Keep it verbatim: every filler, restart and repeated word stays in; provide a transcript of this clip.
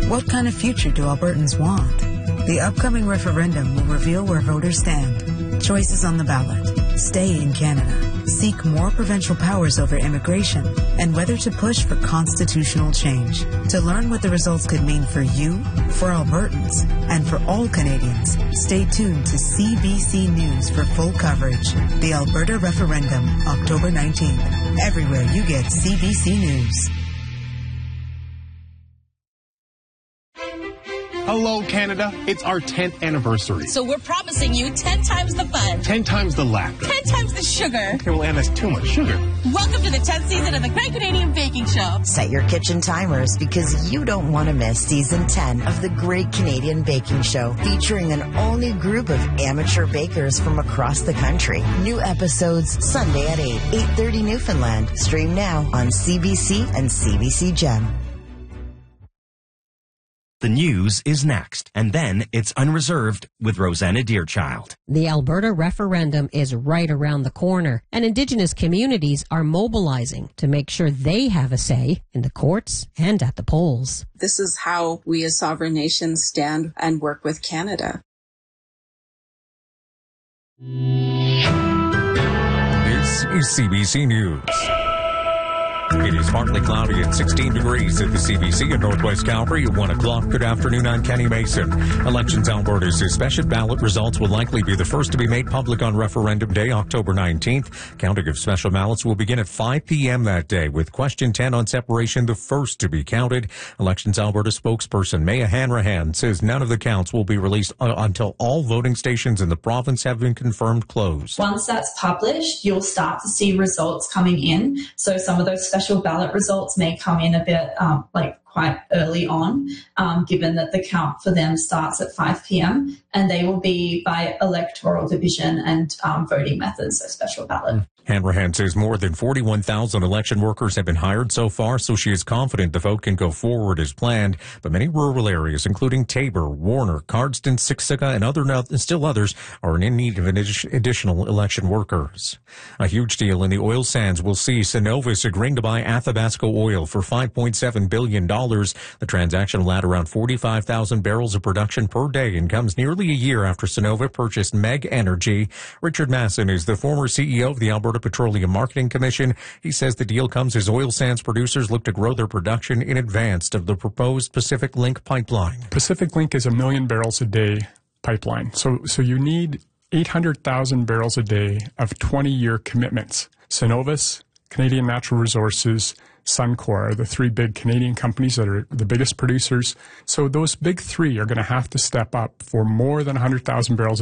What kind of future do Albertans want? The upcoming referendum will reveal where voters stand. Choices on the ballot. Stay in Canada. Seek more provincial powers over immigration, and whether to push for constitutional change. To learn what the results could mean for you, for Albertans, and for all Canadians, stay tuned to C B C News for full coverage. The Alberta Referendum, October nineteenth. Everywhere you get C B C News. Hello, Canada. It's our tenth anniversary. So we're promising you ten times the fun. ten times the laughter. ten times the sugar. Okay, well, Anne, that's too much sugar. Welcome to the tenth season of the Great Canadian Baking Show. Set your kitchen timers because you don't want to miss season ten of the Great Canadian Baking Show, featuring an all-new group of amateur bakers from across the country. New episodes Sunday at eight, eight thirty Newfoundland. Stream now on C B C and C B C Gem. The news is next, and then it's Unreserved with Rosanna Deerchild. The Alberta referendum is right around the corner, and Indigenous communities are mobilizing to make sure they have a say in the courts and at the polls. This is how we as sovereign nations stand and work with Canada. This is C B C News. It is partly cloudy at sixteen degrees at the C B C in Northwest Calgary at one o'clock. Good afternoon, I'm Kenny Mason. Elections Alberta's suspicious ballot results will likely be the first to be made public on Referendum Day, October nineteenth. Counting of special ballots will begin at five p.m. that day, with question ten on separation the first to be counted. Elections Alberta spokesperson Maya Hanrahan says none of the counts will be released uh, until all voting stations in the province have been confirmed closed. Once that's published, you'll start to see results coming in. So some of those special ballot results may come in a bit um, like quite early on, um, given that the count for them starts at five p.m. and they will be by electoral division and um, voting methods, so special ballot. Hanrahan says more than forty-one thousand election workers have been hired so far, so she is confident the vote can go forward as planned. But many rural areas, including Taber, Warner, Cardston, Siksika, and other and still others, are in need of additional election workers. A huge deal in the oil sands will see Cenovus agreeing to buy Athabasca Oil for five point seven billion dollars. The transaction will add around forty-five thousand barrels of production per day and comes nearly a year after Cenovus purchased Meg Energy. Richard Masson is the former C E O of the Alberta Petroleum Marketing Commission. He says the deal comes as oil sands producers look to grow their production in advance of the proposed Pacific Link pipeline. Pacific Link is a million barrels a day pipeline. So, so you need eight hundred thousand barrels a day of twenty-year commitments. Cenovus, Canadian Natural Resources, Suncor are the three big Canadian companies that are the biggest producers. So those big three are going to have to step up for more than one hundred thousand barrels a